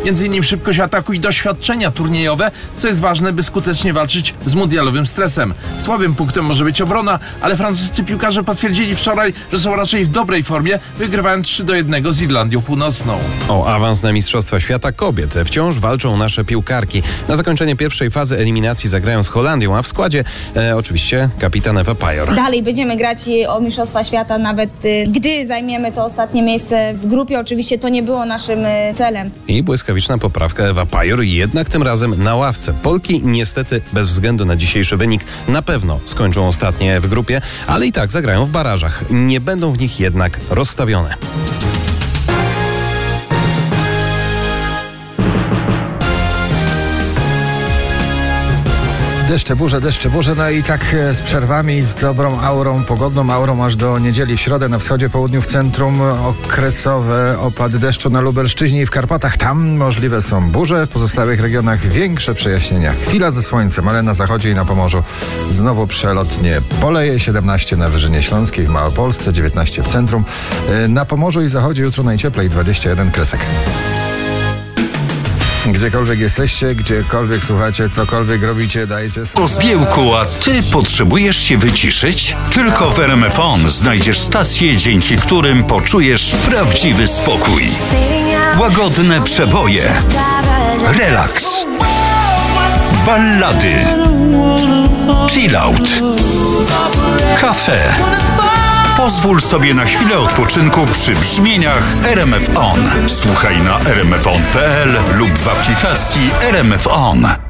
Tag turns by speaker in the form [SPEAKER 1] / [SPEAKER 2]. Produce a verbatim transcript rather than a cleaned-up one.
[SPEAKER 1] Między innymi szybkość ataku i doświadczenia turniejowe, co jest ważne, by skutecznie walczyć z mundialowym stresem. Słabym punktem może być obrona, ale francuscy piłkarze potwierdzili wczoraj, że są raczej w dobrej formie, wygrywając trzy do jednego z Irlandią Północną.
[SPEAKER 2] O awans na Mistrzostwa Świata kobiet wciąż walczą nasze piłkarki. Na zakończenie pierwszej fazy eliminacji zagrają z Holandią, a w składzie e, oczywiście kapitan Eva Pajor.
[SPEAKER 3] Dalej będziemy grać o Mistrzostwa Świata, nawet y, gdy zajmiemy to ostatnie miejsce w grupie. Oczywiście to nie było naszym y, celem.
[SPEAKER 2] I błyskawiczna poprawka Eva Pajor, jednak tym razem na ławce. Polki niestety bez względu na dzisiejszy wynik na pewno skończą ostatnie w grupie, ale i tak zagrają w barażach. Nie będą w nich jednak rozstawione.
[SPEAKER 4] Deszcze, burze, deszcze, burze, no i tak z przerwami, z dobrą aurą, pogodną aurą aż do niedzieli. W środę na wschodzie, południu, w centrum okresowe opady deszczu na Lubelszczyźnie i w Karpatach. Tam możliwe są burze, w pozostałych regionach większe przejaśnienia. Chwila ze słońcem, ale na zachodzie i na Pomorzu znowu przelotnie poleje. siedemnaście na Wyżynie Śląskiej, w Małopolsce, dziewiętnaście w centrum. Na Pomorzu i zachodzie jutro najcieplej, dwadzieścia jeden kresek. Gdziekolwiek jesteście, gdziekolwiek słuchacie, cokolwiek robicie, dajcie sobie...
[SPEAKER 5] O zgiełku, a ty potrzebujesz się wyciszyć? Tylko w R M F On znajdziesz stacje, dzięki którym poczujesz prawdziwy spokój. Łagodne przeboje, relaks, ballady, chillout, kafe. Pozwól sobie na chwilę odpoczynku przy brzmieniach R M F On. Słuchaj na r m f on kropka p l lub w aplikacji R M F On.